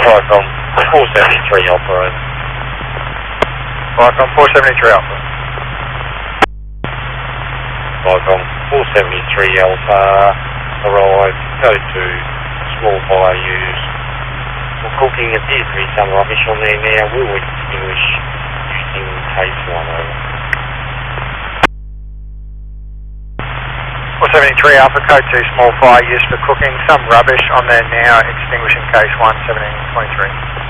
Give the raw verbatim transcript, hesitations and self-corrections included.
Vicom four seventy-three Alpha, over. Vicom four seventy-three Alpha. Vicom four seventy-three Alpha, arrive, go to small fire use. For cooking, appears to be some rubbish on there now. Will we extinguish using case one, over? four seventy-three Alpha, code two, small fire used for cooking, some rubbish on there now, extinguishing case one, seventeen twenty-three.